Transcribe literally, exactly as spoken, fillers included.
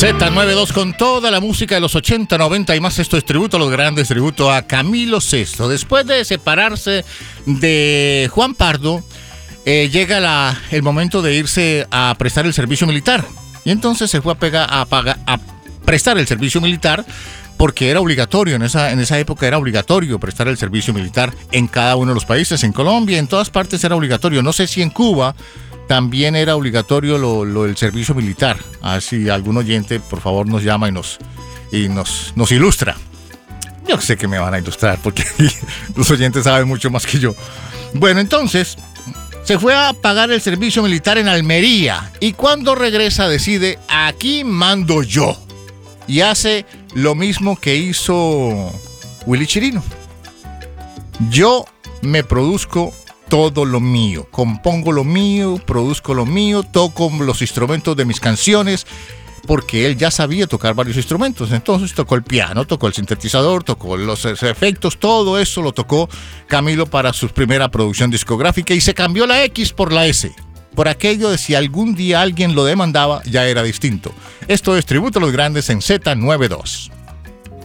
Z noventa y dos con toda la música de los ochenta, noventa y más. Esto es tributo a los grandes, tributo a Camilo Sesto. Después de separarse de Juan Pardo, eh, llega la, el momento de irse a prestar el servicio militar. Y entonces se fue a, pegar, a, pagar, a prestar el servicio militar porque era obligatorio. En esa, en esa época era obligatorio prestar el servicio militar en cada uno de los países. En Colombia, en todas partes era obligatorio. No sé si en Cuba también era obligatorio lo, lo del servicio militar. Así algún oyente, por favor, nos llama y nos, y nos, nos ilustra. Yo sé que me van a ilustrar porque los oyentes saben mucho más que yo. Bueno, entonces se fue a pagar el servicio militar en Almería y cuando regresa decide, aquí mando yo. Y hace lo mismo que hizo Willy Chirino. Yo me produzco todo lo mío, compongo lo mío, produzco lo mío, toco los instrumentos de mis canciones, porque él ya sabía tocar varios instrumentos. Entonces tocó el piano, tocó el sintetizador, tocó los efectos, todo eso lo tocó Camilo para su primera producción discográfica y se cambió la X por la S. Por aquello de si algún día alguien lo demandaba, ya era distinto. Esto es Tributo a los Grandes en Z noventa y dos.